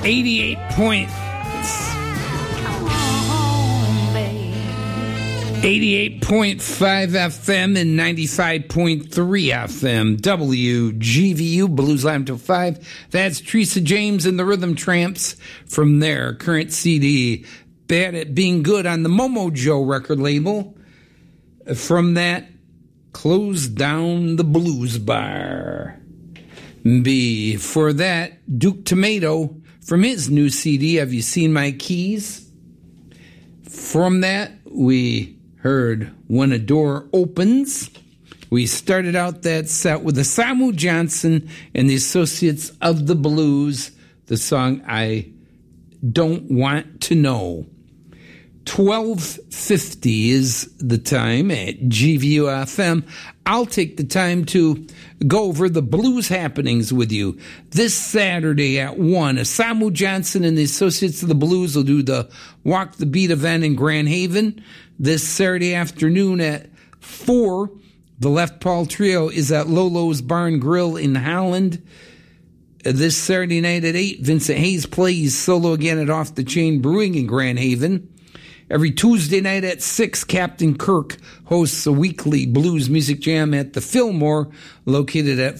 88.5 FM and 95.3 FM. WGVU, Blues Live until 5. That's Teresa James and the Rhythm Tramps from their current CD, Bad at Being Good, on the Momo Joe record label. From that, Close Down the Blues Bar. Before that, Duke Tomato from his new CD, Have You Seen My Keys? From that, we heard When a Door Opens. We started out that set with the Samu Johnson and the Associates of the Blues, the song I Don't Want to Know. 12:50 is the time at GVU-FM. I'll take the time to go over the blues happenings with you. This Saturday at 1, Samu Johnson and the Associates of the Blues will do the Walk the Beat event in Grand Haven. This Saturday afternoon at 4, the Left Paul Trio is at Lolo's Barn Grill in Holland. This Saturday night at 8, Vincent Hayes plays solo again at Off the Chain Brewing in Grand Haven. Every Tuesday night at 6, Captain Kirk hosts a weekly blues music jam at the Fillmore, located at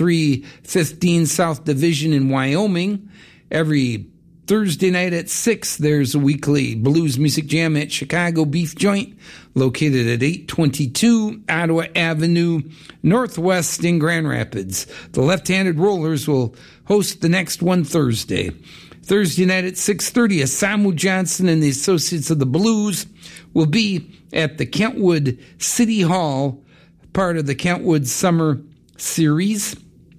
4315 South Division in Wyoming. Every Thursday night at 6, there's a weekly blues music jam at Chicago Beef Joint, located at 822 Ottawa Avenue, Northwest in Grand Rapids. The Left-Handed Rollers will host the next one Thursday. Thursday night at 6:30, Samu Johnson and the Associates of the Blues will be at the Kentwood City Hall, part of the Kentwood Summer Series,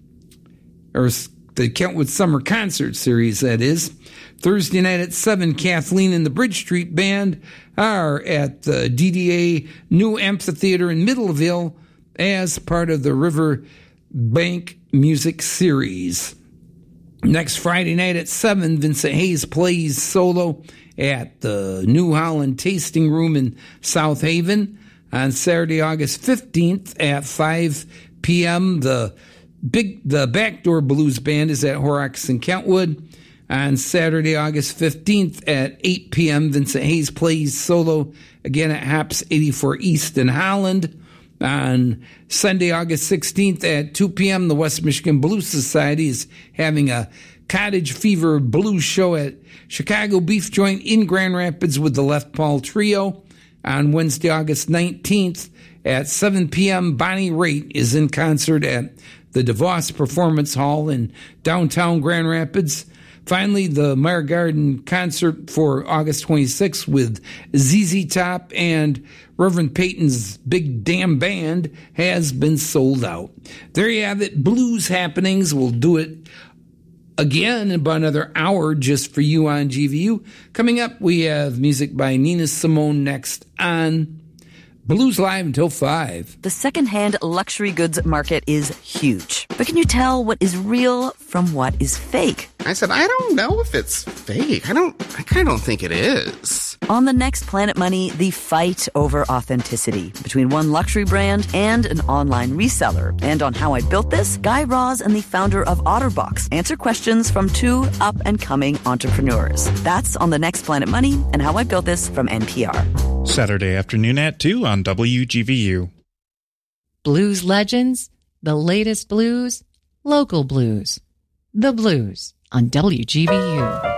or the Kentwood Summer Concert Series, that is. Thursday night at 7, Kathleen and the Bridge Street Band are at the DDA New Amphitheater in Middleville as part of the River Bank Music Series. Next Friday night at 7, Vincent Hayes plays solo at the New Holland Tasting Room in South Haven. On Saturday, August 15th at 5 p.m., the Backdoor Blues Band is at Horrocks in Kentwood. On Saturday, August 15th at 8 p.m., Vincent Hayes plays solo again at Haps 84 East in Holland. On Sunday, August 16th at 2 p.m., the West Michigan Blues Society is having a Cottage Fever blues show at Chicago Beef Joint in Grand Rapids with the Left Paul Trio. On Wednesday, August 19th at 7 p.m., Bonnie Raitt is in concert at the DeVos Performance Hall in downtown Grand Rapids. Finally, the Meyer Garden concert for August 26th with ZZ Top and Reverend Peyton's Big Damn Band has been sold out. There you have it, blues happenings. We'll do it again in about another hour just for you on GVU. Coming up, we have music by Nina Simone next on Blues Live until 5. The secondhand luxury goods market is huge. But can you tell what is real from what is fake? I said, I don't know if it's fake. I kind of don't think it is. On the next Planet Money, the fight over authenticity between one luxury brand and an online reseller. And on How I Built This, Guy Raz and the founder of OtterBox answer questions from two up-and-coming entrepreneurs. That's on the next Planet Money and How I Built This from NPR. Saturday afternoon at 2 on WGVU. Blues legends, the latest blues, local blues. The Blues on WGVU.